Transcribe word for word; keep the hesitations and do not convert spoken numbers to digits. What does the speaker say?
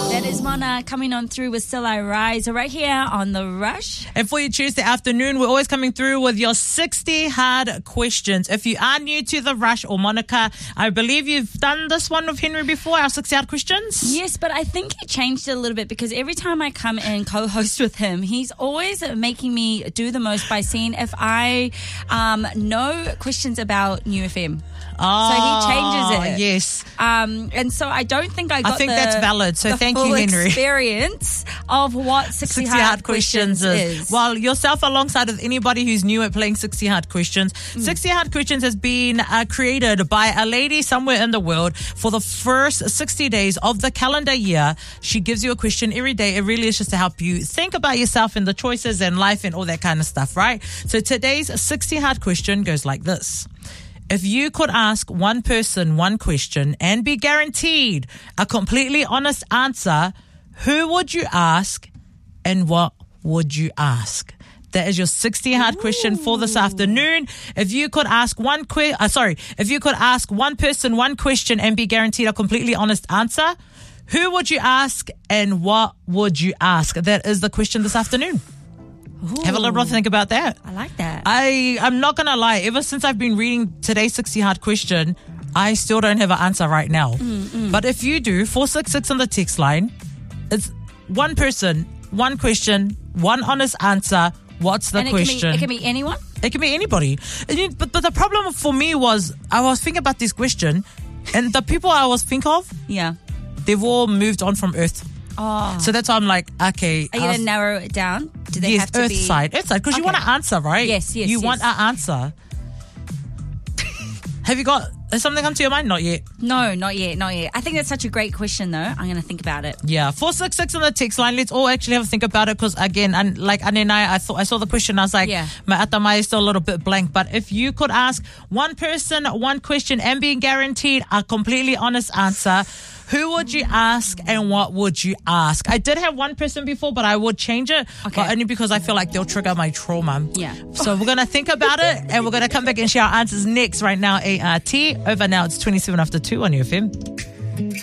That is Mona coming on through with Still I Rise right here on The Rush. And for your Tuesday afternoon, we're always coming through with your sixty hard questions. If you are new to The Rush, or Monica, I believe you've done this one with Henry before, our sixty hard questions. Yes, but I think he changed it a little bit because every time I come and co-host with him, he's always making me do the most by seeing if I um, know questions about New F M. Oh, so he changes it. Yes. Um, and so I don't think I got I think the, that's valid. So the thank full you, Henry. experience of what sixty, sixty hard, hard questions, questions is. is. Well, yourself alongside with anybody who's new at playing sixty hard questions. Mm. sixty hard questions has been uh, created by a lady somewhere in the world for the first sixty days of the calendar year. She gives you a question every day. It really is just to help you think about yourself and the choices and life and all that kind of stuff, right? So today's sixty hard question goes like this. If you could ask one person one question and be guaranteed a completely honest answer, who would you ask and what would you ask? That is your sixty hard Ooh. question for this afternoon. If you could ask one que- uh, sorry, if you could ask one person one question and be guaranteed a completely honest answer, who would you ask and what would you ask? That is the question this afternoon. Ooh. Have a little bit to think about that. I like that. I, I'm not going to lie. Ever since I've been reading today's sixty hard question, I still don't have an answer right now. Mm, mm. But if you do, four six six on the text line, it's one person, one question, one honest answer. What's the and it question? Can be, it can be anyone? It can be anybody. And you, but, but the problem for me was I was thinking about this question and the people I was thinking of, yeah, they've all moved on from Earth. Oh. So that's why I'm like, okay. Are you going to narrow it down? Do they yes, have to Earth be... side. Earth side, because okay. you want an answer, right? Yes, yes, You yes. want an answer. Have you got... Has something come to your mind? Not yet. No, not yet, not yet. I think that's such a great question, though. I'm going to think about it. Yeah, four six six on the text line. Let's all actually have a think about it because, again, and like Anne and I, I, thought, I saw the question. I was like, yeah. my atamai is still a little bit blank. But if you could ask one person one question and be guaranteed a completely honest answer, who would you ask and what would you ask? I did have one person before, but I would change it. Okay. But only because I feel like they'll trigger my trauma. Yeah. So we're going to think about it and we're going to come back and share our answers next right now. A R T. Over now, it's twenty-seven after two on U F M.